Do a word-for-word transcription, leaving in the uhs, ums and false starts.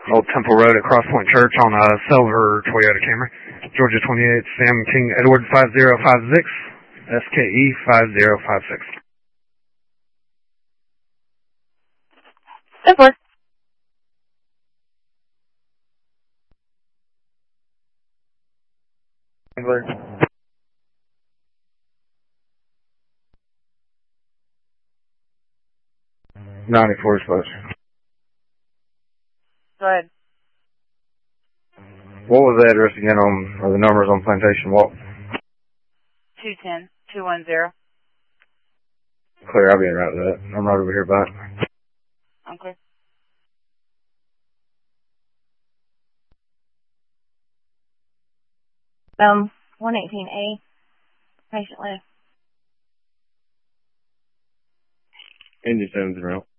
Old Temple Road at Cross Point Church on a silver Toyota Camry. Georgia twenty-eight, Sam King Edward five zero five six, S K E five zero five six. Edward. Edward. ninety-four exposure. Go ahead. What was the address again on, or the numbers on Plantation Walk? two ten, two one zero. Clear, I'll be right with that. I'm right over here by it. Okay. Um, one eighteen A, patient left. Engine seven's around.